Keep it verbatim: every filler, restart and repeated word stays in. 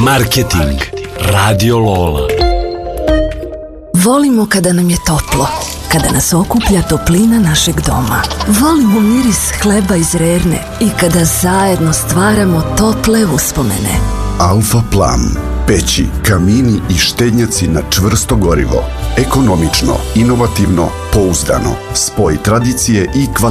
Marketing Radio Lola. Volimo kada nam je toplo, kada nas okuplja toplina našeg doma. Volimo miris hleba iz Rerne i kada zajedno stvaramo tople uspomene. Alfa Plan. Peći, kamini i štednjaci na čvrsto gorivo. Ekonomično, inovativno, pouzdano. Spoj tradicije i kvaliteta.